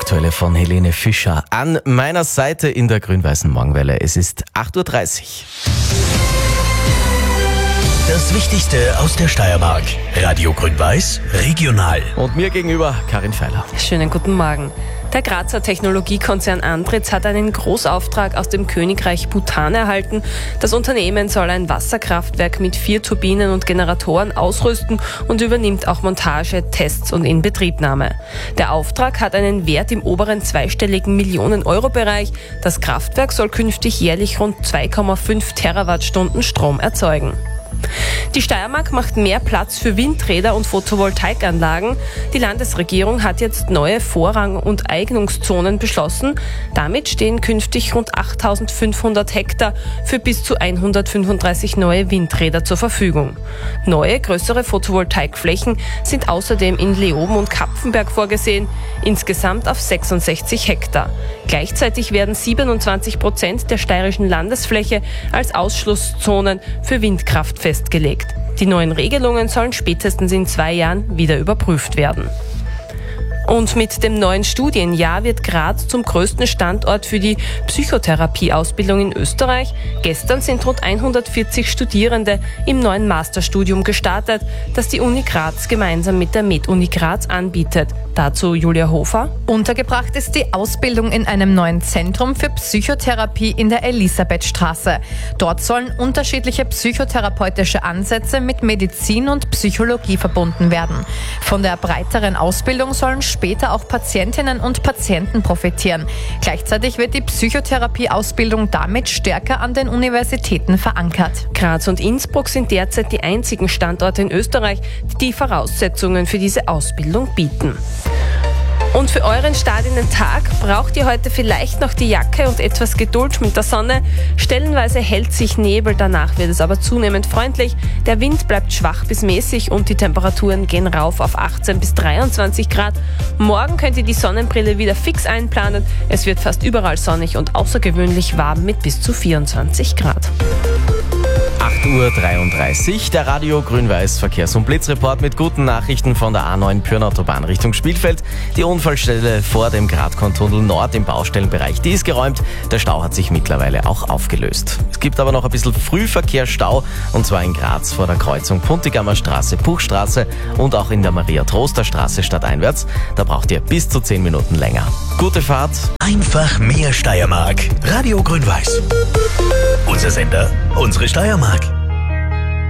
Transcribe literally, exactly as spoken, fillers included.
Aktuelle von Helene Fischer. An meiner Seite in der grün-weißen Morgenwelle. Es ist acht Uhr dreißig. Das Wichtigste aus der Steiermark. Radio Grün-Weiß, regional. Und mir gegenüber Karin Feiler. Schönen guten Morgen. Der Grazer Technologiekonzern Andritz hat einen Großauftrag aus dem Königreich Bhutan erhalten. Das Unternehmen soll ein Wasserkraftwerk mit vier Turbinen und Generatoren ausrüsten und übernimmt auch Montage, Tests und Inbetriebnahme. Der Auftrag hat einen Wert im oberen zweistelligen Millionen-Euro-Bereich. Das Kraftwerk soll künftig jährlich rund zwei Komma fünf Terawattstunden Strom erzeugen. Die Steiermark macht mehr Platz für Windräder und Photovoltaikanlagen. Die Landesregierung hat jetzt neue Vorrang- und Eignungszonen beschlossen. Damit stehen künftig rund achttausendfünfhundert Hektar für bis zu hundertfünfunddreißig neue Windräder zur Verfügung. Neue, größere Photovoltaikflächen sind außerdem in Leoben und Kapfenberg vorgesehen, insgesamt auf sechsundsechzig Hektar. Gleichzeitig werden siebenundzwanzig Prozent der steirischen Landesfläche als Ausschlusszonen für Windkraft festgelegt. Die neuen Regelungen sollen spätestens in zwei Jahren wieder überprüft werden. Und mit dem neuen Studienjahr wird Graz zum größten Standort für die Psychotherapieausbildung in Österreich. Gestern sind rund hundertvierzig Studierende im neuen Masterstudium gestartet, das die Uni Graz gemeinsam mit der MedUni Graz anbietet. Dazu Julia Hofer. Untergebracht ist die Ausbildung in einem neuen Zentrum für Psychotherapie in der Elisabethstraße. Dort sollen unterschiedliche psychotherapeutische Ansätze mit Medizin und Psychologie verbunden werden. Von der breiteren Ausbildung sollen später auch Patientinnen und Patienten profitieren. Gleichzeitig wird die Psychotherapieausbildung damit stärker an den Universitäten verankert. Graz und Innsbruck sind derzeit die einzigen Standorte in Österreich, die die Voraussetzungen für diese Ausbildung bieten. Und für euren Start in den Tag braucht ihr heute vielleicht noch die Jacke und etwas Geduld mit der Sonne. Stellenweise hält sich Nebel, danach wird es aber zunehmend freundlich. Der Wind bleibt schwach bis mäßig und die Temperaturen gehen rauf auf achtzehn bis dreiundzwanzig Grad. Morgen könnt ihr die Sonnenbrille wieder fix einplanen. Es wird fast überall sonnig und außergewöhnlich warm mit bis zu vierundzwanzig Grad. acht Uhr dreiunddreißig, der Radio Grün-Weiß Verkehrs- und Blitzreport mit guten Nachrichten von der A neun Pyrnautobahn Richtung Spielfeld. Die Unfallstelle vor dem Gradkorn-Tunnel Nord im Baustellenbereich, die ist geräumt. Der Stau hat sich mittlerweile auch aufgelöst. Es gibt aber noch ein bisschen Frühverkehrsstau, und zwar in Graz vor der Kreuzung Puntigammer Straße, Buchstraße und auch in der Maria-Troster-Straße stadteinwärts. Da braucht ihr bis zu zehn Minuten länger. Gute Fahrt. Einfach mehr Steiermark. Radio Grün-Weiß. Unser Sender, unsere Steiermark.